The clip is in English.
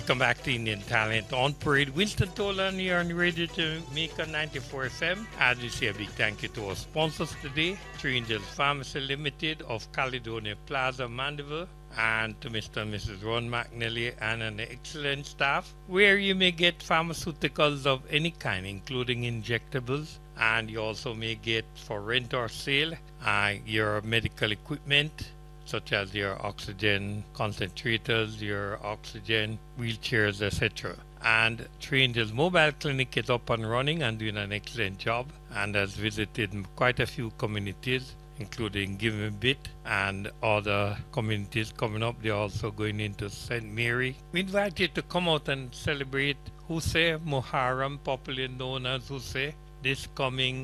Welcome back to Indian Talent on Parade. Winston Tolan here on Radio Jamaica 94 FM. As we say, a big thank you to our sponsors today, Three Angels Pharmacy Limited of Caledonia Plaza, Mandeville, and to Mr. and Mrs. Ron McNally and an excellent staff, where you may get pharmaceuticals of any kind, including injectables, and you also may get for rent or sale your medical equipment, such as your oxygen concentrators, your oxygen wheelchairs, etc. And Three Angels Mobile Clinic is up and running and doing an excellent job and has visited quite a few communities, including Give Me Bit and other communities coming up. They're also going into St. Mary. We invite you to come out and celebrate Hussein Muharram, popularly known as Hussein, this coming